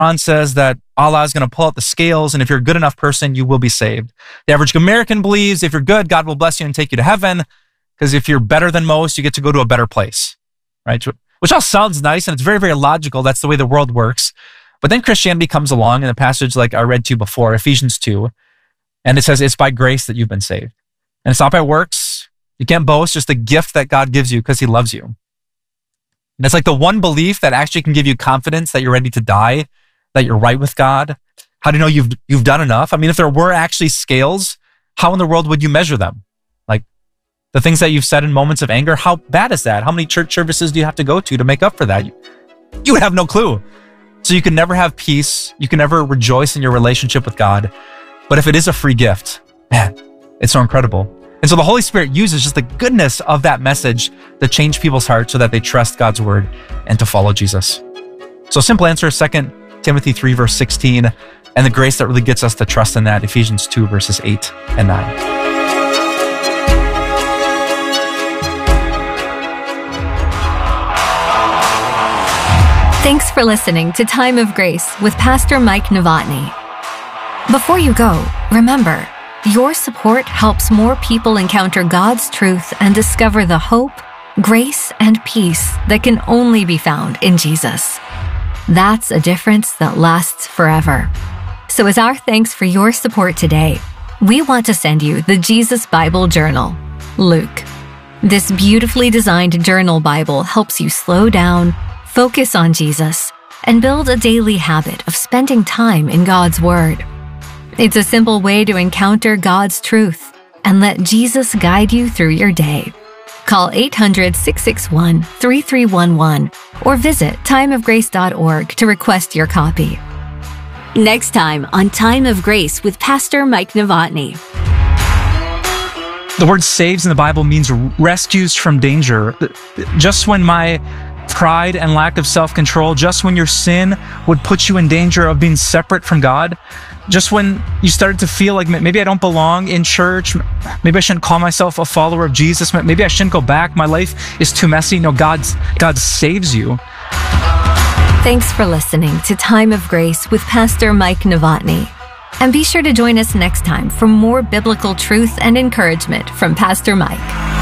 Quran says that Allah is going to pull out the scales, and if you're a good enough person, you will be saved. The average American believes if you're good, God will bless you and take you to heaven, because if you're better than most, you get to go to a better place, right? Which all sounds nice, and it's very, very logical. That's the way the world works. But then Christianity comes along in a passage like I read to you before, Ephesians 2, and it says it's by grace that you've been saved. And it's not by works. You can't boast, just a gift that God gives you because he loves you. And it's like the one belief that actually can give you confidence that you're ready to die, that you're right with God. How do you know you've done enough? I mean, if there were actually scales, how in the world would you measure them? Like the things that you've said in moments of anger, how bad is that? How many church services do you have to go to make up for that? You would have no clue. So you can never have peace. You can never rejoice in your relationship with God. But if it is a free gift, man, it's so incredible. And so the Holy Spirit uses just the goodness of that message to change people's hearts so that they trust God's word and to follow Jesus. So simple answer, 2 Timothy 3, verse 16, and the grace that really gets us to trust in that, Ephesians 2, verses 8 and 9. Thanks for listening to Time of Grace with Pastor Mike Novotny. Before you go, remember, your support helps more people encounter God's truth and discover the hope, grace, and peace that can only be found in Jesus. That's a difference that lasts forever. So as our thanks for your support today, we want to send you the Jesus Bible Journal, Luke. This beautifully designed journal Bible helps you slow down, focus on Jesus, and build a daily habit of spending time in God's Word. It's a simple way to encounter God's truth and let Jesus guide you through your day. Call 800-661-3311 or visit timeofgrace.org to request your copy. Next time on Time of Grace with Pastor Mike Novotny. The word saves in the Bible means rescues from danger. Just when my pride and lack of self-control, just when your sin would put you in danger of being separate from God, just when you started to feel like maybe I don't belong in church, maybe I shouldn't call myself a follower of Jesus, maybe I shouldn't go back, my life is too messy. No, God saves you. Thanks for listening to Time of Grace with Pastor Mike Novotny. And be sure to join us next time for more biblical truth and encouragement from Pastor Mike.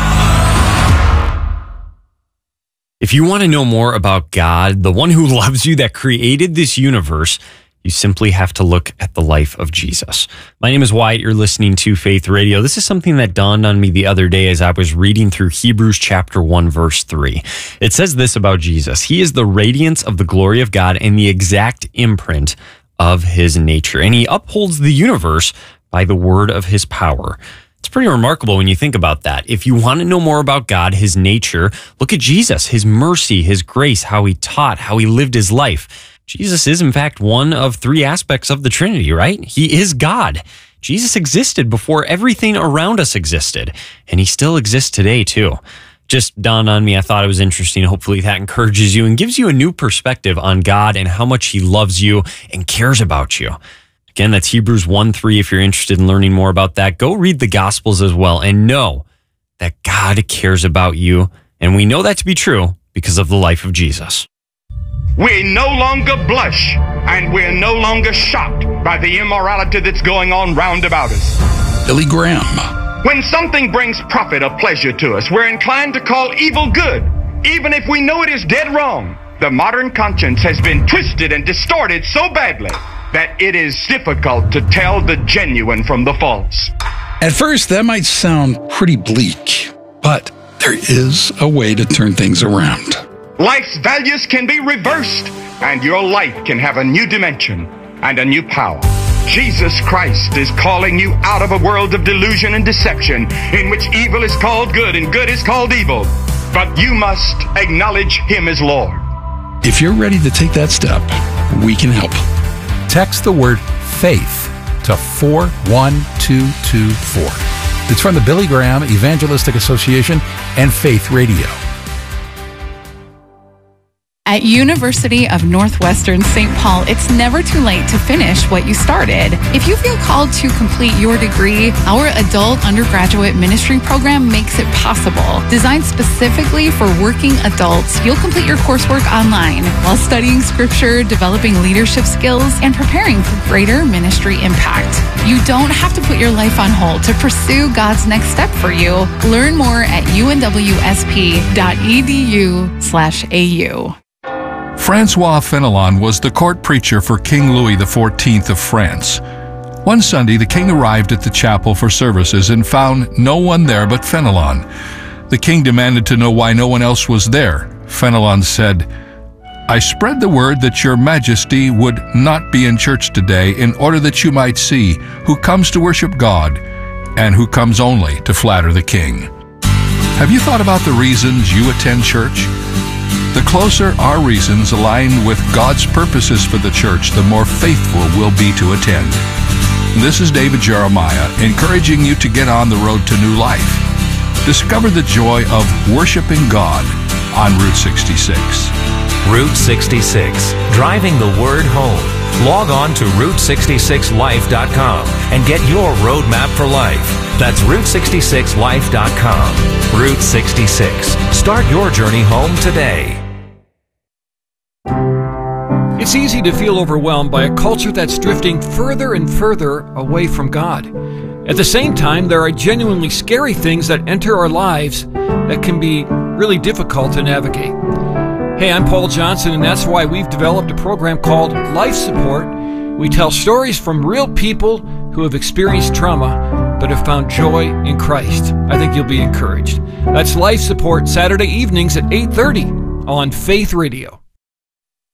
If you want to know more about God, the one who loves you, that created this universe, you simply have to look at the life of Jesus. My name is Wyatt. You're listening to Faith Radio. This is something that dawned on me the other day as I was reading through Hebrews chapter 1, verse 3. It says this about Jesus: He is the radiance of the glory of God and the exact imprint of his nature, and he upholds the universe by the word of his power. It's pretty remarkable when you think about that. If you want to know more about God, his nature, look at Jesus, his mercy, his grace, how he taught, how he lived his life. Jesus is, in fact, one of three aspects of the Trinity, right? He is God. Jesus existed before everything around us existed, and he still exists today, too. Just dawned on me. I thought it was interesting. Hopefully that encourages you and gives you a new perspective on God and how much he loves you and cares about you. Again, that's Hebrews 1:3. If you're interested in learning more about that, go read the Gospels as well and know that God cares about you. And we know that to be true because of the life of Jesus. We no longer blush and we're no longer shocked by the immorality that's going on round about us. Billy Graham. When something brings profit or pleasure to us, we're inclined to call evil good, even if we know it is dead wrong. The modern conscience has been twisted and distorted so badly that it is difficult to tell the genuine from the false. At first, that might sound pretty bleak, but there is a way to turn things around. Life's values can be reversed, and your life can have a new dimension and a new power. Jesus Christ is calling you out of a world of delusion and deception in which evil is called good and good is called evil. But you must acknowledge him as Lord. If you're ready to take that step, we can help. Text the word FAITH to 41224. It's from the Billy Graham Evangelistic Association and Faith Radio. At University of Northwestern St. Paul, it's never too late to finish what you started. If you feel called to complete your degree, our adult undergraduate ministry program makes it possible. Designed specifically for working adults, you'll complete your coursework online while studying scripture, developing leadership skills, and preparing for greater ministry impact. You don't have to put your life on hold to pursue God's next step for you. Learn more at unwsp.edu/au. Francois Fenelon was the court preacher for King Louis XIV of France. One Sunday, the king arrived at the chapel for services and found no one there but Fenelon. The king demanded to know why no one else was there. Fenelon said, "I spread the word that your majesty would not be in church today in order that you might see who comes to worship God and who comes only to flatter the king." Have you thought about the reasons you attend church? The closer our reasons align with God's purposes for the church, the more faithful we'll be to attend. This is David Jeremiah, encouraging you to get on the road to new life. Discover the joy of worshiping God on Route 66. Route 66, driving the word home. Log on to Route66Life.com and get your roadmap for life. That's Route66Life.com. Route 66. Start your journey home today. It's easy to feel overwhelmed by a culture that's drifting further and further away from God. At the same time, there are genuinely scary things that enter our lives that can be really difficult to navigate. Hey, I'm Paul Johnson, and that's why we've developed a program called Life Support. We tell stories from real people who have experienced trauma but have found joy in Christ. I think you'll be encouraged. That's Life Support, Saturday evenings at 8:30 on Faith Radio.